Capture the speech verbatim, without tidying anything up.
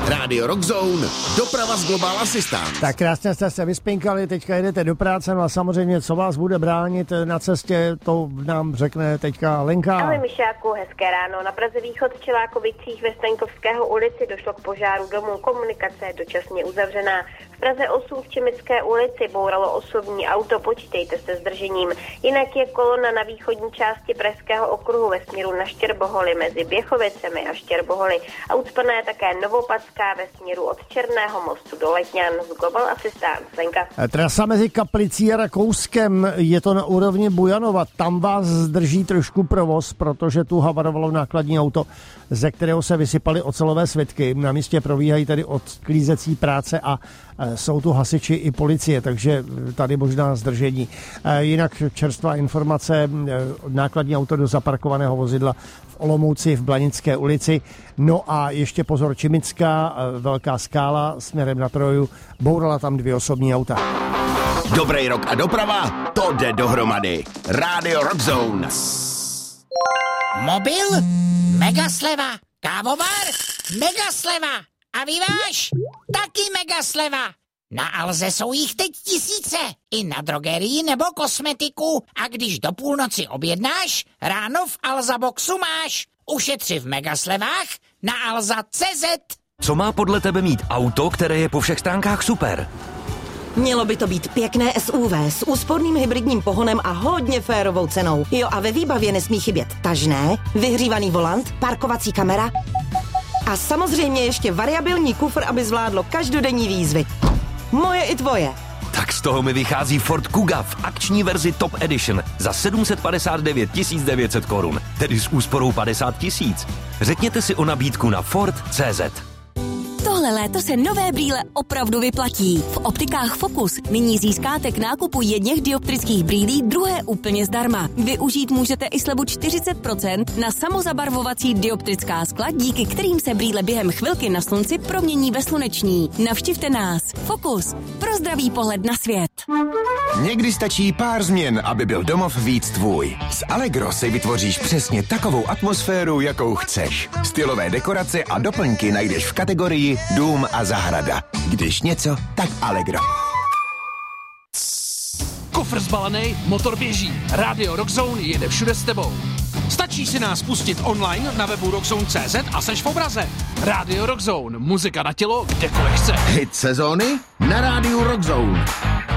Radio Rockzone, doprava z Global Assistance. Tak krásně jste se vyspinkali, teďka jedete do práce, no a samozřejmě, co vás bude bránit na cestě, to nám řekne teďka Lenka. Ahoj Mišáku, hezké ráno. Na Praze východ v Čelákovicích ve Staňkovského ulici došlo k požáru domu, komunikace je dočasně uzavřená. V Praze osm v Čemické ulici bouralo osobní auto, počítejte se zdržením. Jinak je kolona na východní části Pražského okruhu ve směru na Štěrboholy mezi Běchovicemi a Štěrboholy. A ucpaná je také Novopadská ve směru od Černého mostu do Letňan z Global Assistance. Lenka. Trasa mezi Kaplicí a Rakouskem, je to na úrovni Bujanova, tam vás zdrží trošku provoz, protože tu havarovalo nákladní auto, ze kterého se vysypaly ocelové svitky. Na místě probíhají tady odklízecí práce a jsou tu hasiči i policie, takže tady možná zdržení. Jinak čerstvá informace, nákladní auto do zaparkovaného vozidla v Olomouci v Blanické ulici. No a ještě pozor, Čimická, Velká Skála směrem na Troju, bourala tam dvě osobní auta. Dobrý rok a doprava, to jde dohromady. Radio Rockzone. Mobil? Megasleva. Kávovar? Megasleva. A vyváž? Taky megasleva. Na Alze jsou jich teď tisíce. I na drogerii nebo kosmetiku. A když do půlnoci objednáš, ráno v Alza Boxu máš. Ušetři v megaslevách na alza tečka cé zet. Co má podle tebe mít auto, které je po všech stránkách super? Mělo by to být pěkné S U V s úsporným hybridním pohonem a hodně férovou cenou. Jo, a ve výbavě nesmí chybět tažné, vyhřívaný volant, parkovací kamera a samozřejmě ještě variabilní kufr, aby zvládlo každodenní výzvy. Moje i tvoje. Tak z toho mi vychází Ford Kuga v akční verzi Top Edition za sedm set padesát devět tisíc devět set korun, tedy s úsporou padesát tisíc. Řekněte si o nabídku na Ford tečka cé zet. Tohle léto se nové brýle opravdu vyplatí. V optikách Focus nyní získáte k nákupu jedněch dioptrických brýlí druhé úplně zdarma. Využít můžete i slevu čtyřicet procent na samozabarvovací dioptrická skla, díky kterým se brýle během chvilky na slunci promění ve sluneční. Navštivte nás. Focus. Pro zdravý pohled na svět. Někdy stačí pár změn, aby byl domov víc tvůj. S Allegro si vytvoříš přesně takovou atmosféru, jakou chceš. Stylové dekorace a doplňky najdeš v kategorii dům a zahrada. Když něco, tak Allegro. Kufr zbalený, motor běží. Radio Rockzone jede všude s tebou. Stačí si nás pustit online na webu rockzone tečka cé zet a seš v obraze. Radio Rockzone, muzika na tělo, kdekoliv chce. Hit sezóny na Rádiu Rockzone.